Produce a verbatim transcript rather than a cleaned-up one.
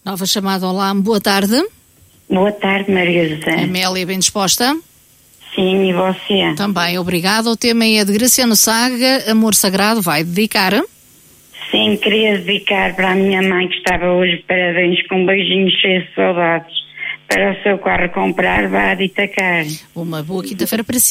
Nova chamada, olá, boa tarde. Boa tarde, Maria José. Amélia, bem disposta? Sim, e você? Também, obrigada. O tema é de Graciano Saga, Amor Sagrado, vai dedicar? Sim, queria dedicar para a minha mãe que estava hoje de parabéns, com um beijinho cheio de saudades, para o seu carro comprar, vá de Itacar. Uma boa quinta-feira para si.